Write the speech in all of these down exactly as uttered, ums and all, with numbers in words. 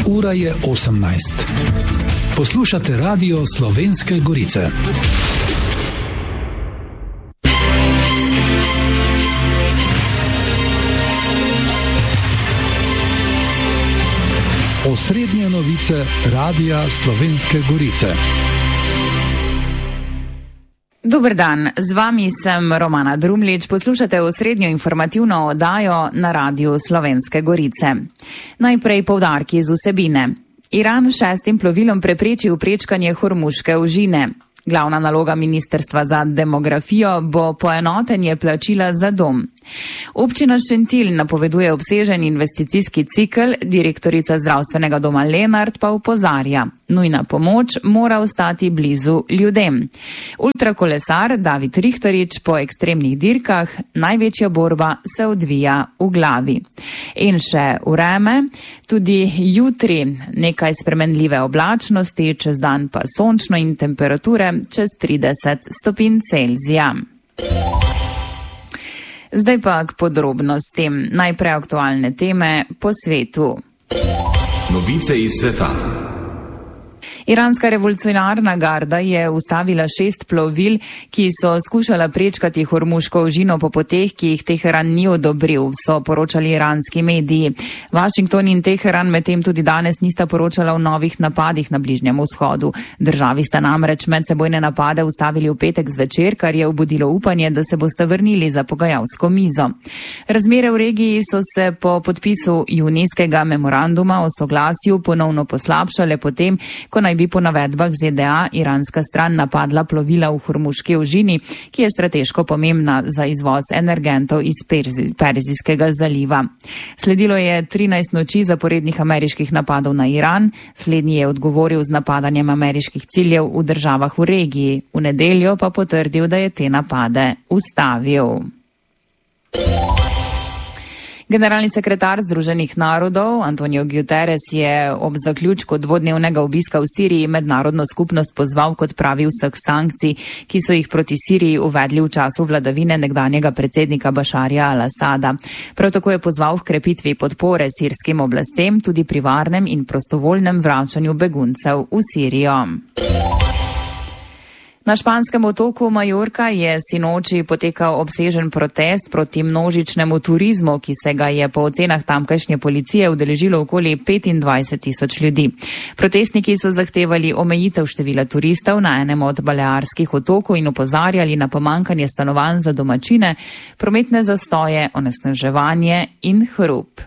Ura je osemnajst. Poslušate Radio Slovenske Gorice. Osrednje novice Radia Slovenske Gorice. Dober dan, z vami sem Romana Drumlič, poslušate osrednjo informativno oddajo na Radiu Slovenske Gorice. Najprej poudarki iz vsebine. Iran šestim plovilom preprečil prečkanje Hormuške ožine. Glavna naloga Ministrstva za demografijo bo poenotenje plačila za dom. Občina Šentilj napoveduje obsežen investicijski cikel, direktorica zdravstvenega doma Lenart pa opozarja. Nujna pomoč mora ostati blizu ljudem. Ultrakolesar David Rihtarič po ekstremnih dirkah, največja borba se odvija v glavi. In še vreme, tudi jutri nekaj spremenljive oblačnosti, čez dan pa sončno in temperature čez trideset stopinj Celzija. Zdaj pa k podrobnostim. Najprej aktualne teme po svetu. Novice iz sveta. Iranska revolucionarna garda je ustavila šest plovil, ki so skušala prečkati Hormuško ožino po poteh, ki jih Teheran ni odobril, so poročali iranski mediji. Washington in Teheran medtem tudi danes nista poročala o novih napadih na Bližnjem vzhodu. Državi sta namreč medsebojne napade ustavili v petek zvečer, kar je obudilo upanje, da se boste vrnili za pogajalsko mizo. Razmere v regiji so se po podpisu junijskega memoranduma o soglasju ponovno poslabšale potem, ko naj bi po navedbah Z D A iranska stran napadla plovila v Hormuški ožini, ki je strateško pomembna za izvoz energentov iz Perzijskega zaliva. Sledilo je trinajst noči zaporednih ameriških napadov na Iran, slednji je odgovoril z napadanjem ameriških ciljev v državah v regiji, v nedeljo pa potrdil, da je te napade ustavil. Generalni sekretar Združenih narodov Antonio Guterres je ob zaključku dvodnevnega obiska v Siriji mednarodno skupnost pozval k odpravi vseh sankcij, ki so jih proti Siriji uvedli v času vladavine nekdanjega predsednika Bašarja al-Asada. Prav tako je pozval k krepitvi podpore sirskim oblastem tudi pri varnem in prostovoljnem vračanju beguncev v Sirijo. Na španskem otoku Majorka je sinoči potekal obsežen protest proti množičnemu turizmu, ki se ga je po ocenah tamkajšnje policije udeležilo okoli petindvajset tisoč ljudi. Protestniki so zahtevali omejitev števila turistov na enem od balearskih otokov in opozarjali na pomanjkanje stanovanj za domačine, prometne zastoje, onesnaževanje in hrup.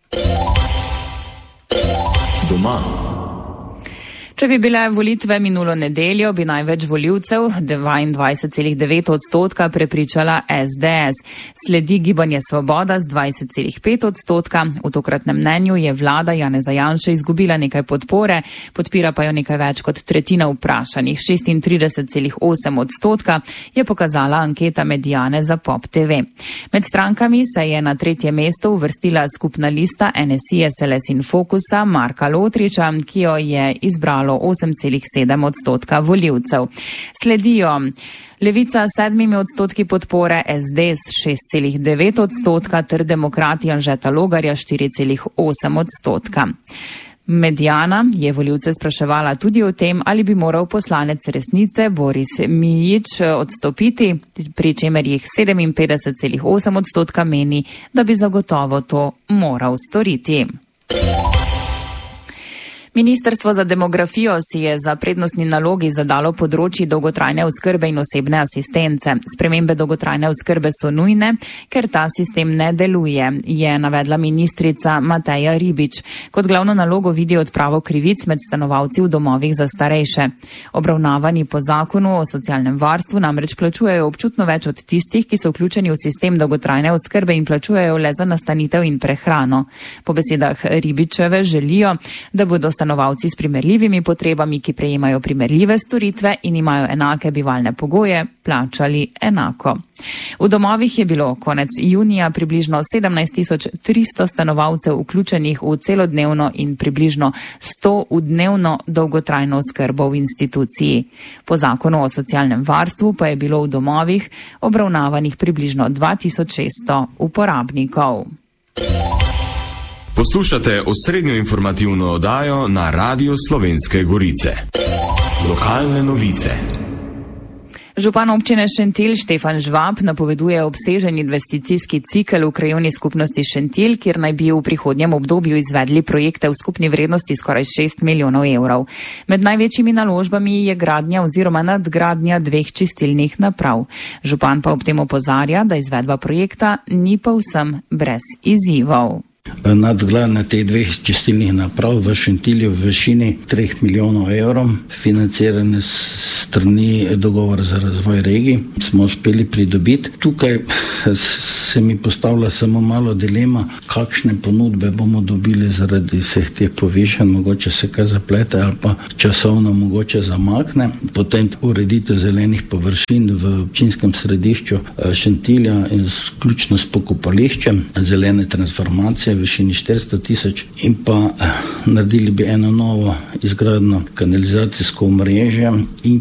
Doma. Če bi bile volitve minulo nedeljo, bi največ volivcev, dvaindvajset celih devet odstotka, prepričala S D S. Sledi Gibanje Svoboda z dvajset celih pet odstotka. V tokratnem mnenju je vlada Janeza Janše izgubila nekaj podpore, podpira pa jo nekaj več kot tretjina vprašanih. šestintrideset celih osem odstotka je pokazala anketa Mediane za Pop T V. Med strankami se je na tretje mesto uvrstila skupna lista N S I, S L S in Fokusa Marka Lotriča, ki jo je izbralo osem celih sedem odstotka volivcev. Sledijo Levica s sedmimi odstotki podpore, S D s šest celih devet odstotka ter demokrati Anžeta Logarja štiri celih osem odstotka. Mediana je volivce spraševala tudi o tem, ali bi moral poslanec Resnice Boris Mijić odstopiti, pri čemer jih sedeminpetdeset celih osem odstotka meni, da bi zagotovo to moral storiti. Ministrstvo za demografijo si je za prednostni nalogi zadalo področji dolgotrajne oskrbe in osebne asistence. Spremembe dolgotrajne oskrbe so nujne, ker ta sistem ne deluje, je navedla ministrica Mateja Ribič. Kot glavno nalogo vidi odpravo krivic med stanovalci v domovih za starejše. Obravnavani po zakonu o socialnem varstvu namreč plačujejo občutno več od tistih, ki so vključeni v sistem dolgotrajne oskrbe in plačujejo le za nastanitev in prehrano. Po besedah Ribičeve želijo, da bodo stanovalci s primerljivimi potrebami, ki prejemajo primerljive storitve in imajo enake bivalne pogoje, plačali enako. V domovih je bilo konec junija približno sedemnajst tisoč tristo stanovalcev vključenih v celodnevno in približno sto v dnevno dolgotrajno oskrbo v instituciji. Po zakonu o socialnem varstvu pa je bilo v domovih obravnavanih približno dva tisoč šeststo uporabnikov. Poslušate osrednjo informativno oddajo na Radiu Slovenske Gorice. Lokalne novice. Župan občine Šentilj Štefan Žvab napoveduje obsežen investicijski cikel v krajevni skupnosti Šentilj, kjer naj bi v prihodnjem obdobju izvedli projekte v skupni vrednosti skoraj šest milijonov evrov. Med največjimi naložbami je gradnja oziroma nadgradnja dveh čistilnih naprav. Župan pa ob tem opozarja, da izvedba projekta ni povsem brez izzivov. Nadgradnja teh dveh čistilnih naprav v Šentilju v višini treh milijonov evrov, financirane strani dogovora za razvoj regij, smo uspeli pridobiti. Tukaj se mi postavlja samo malo dilema, kakšne ponudbe bomo dobili zaradi vseh teh povišanj, mogoče se kaj zaplete ali pa časovno mogoče zamakne. Potem ureditev zelenih površin v občinskem središču Šentilja in vključno s pokopališčem, zelene transformacije v višini štiristo tisoč in pa naredili bi eno novo izgradno kanalizacijsko omrežje in